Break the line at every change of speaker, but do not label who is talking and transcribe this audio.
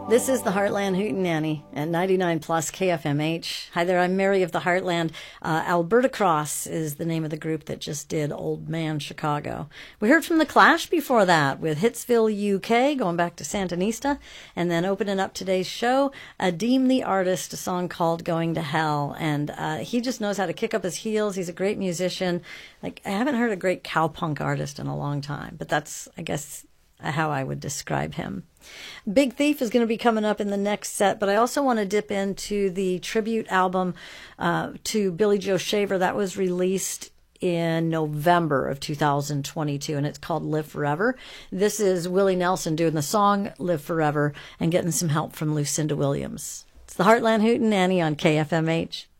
This is the Heartland Hootenanny at 99 plus KFMH. Hi there, I'm Mary of the Heartland. Alberta Cross is the name of the group that just did Old Man Chicago. We heard from The Clash before that with Hitsville, UK, going back to Sandinista, and then opening up today's show, Adeem the Artist, a song called Going to Hell. And he just knows how to kick up his heels. He's a great musician. Like, I haven't heard a great cowpunk artist in a long time, but that's, I guess, how I would describe him. Big Thief is going to be coming up in the next set, but I also want to dip into the tribute album to Billy Joe Shaver that was released in November of 2022, and it's called Live Forever. This is Willie Nelson doing the song Live Forever and getting some help from Lucinda Williams. It's the Heartland Hootenanny on KFMH.